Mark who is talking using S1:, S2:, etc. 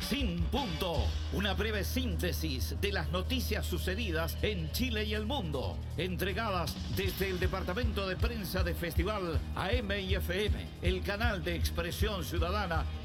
S1: Sin Punto, una breve síntesis de las noticias sucedidas en Chile y el mundo, entregadas desde el Departamento de Prensa de Festival AM y FM, el canal de expresión ciudadana